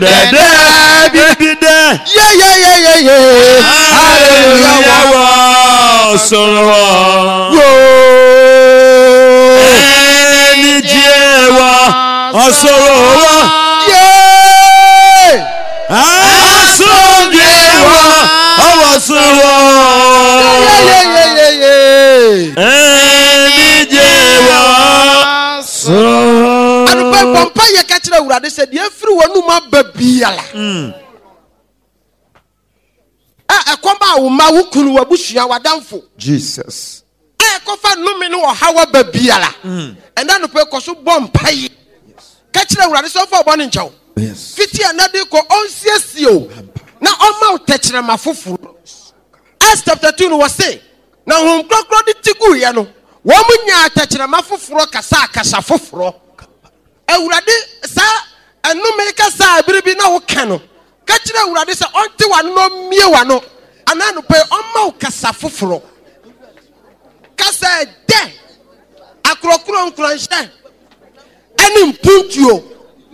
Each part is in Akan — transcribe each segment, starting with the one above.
Hallelujah. Sorrow. Any jewa. Sorrow. They said, everyone who might be a comba uma who could wabush our downfall. Jesus. I cover no men or how a babiala. And then the person bomb pay. Catch the radical for one inch. Yes. Fifty another go on CSO. Now, all mouth touch them a fufu. As chapter 2 was say, now home clock the tigu yano. Woman ya touch them a fufu casaka safufro. Uradi sa anu meka sa biribi na wo kano ka kire uradi sa onte wano mie wano ananu pe omma ukasa foforo kasa de akrokro nkranhye ani mpuntuo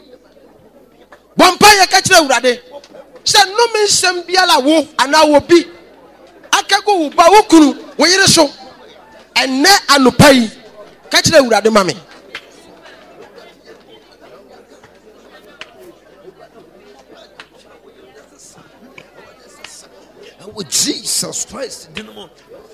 bompa ye ka kire uradi sa no me nsem biala wo ana wo bi akago wo ba wo kunu wo yire so enne anupai ka kire uradi mame. With Jesus Christ, dynamo.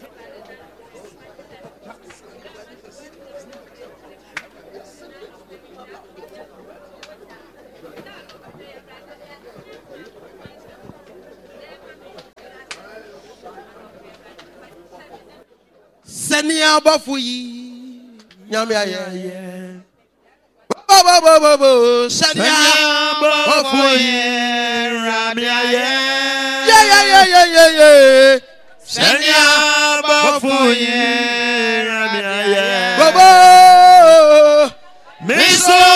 Senia bafuyi nyame aye senia bafuyi nyame aye Senia bafuyi nyame aye baba miso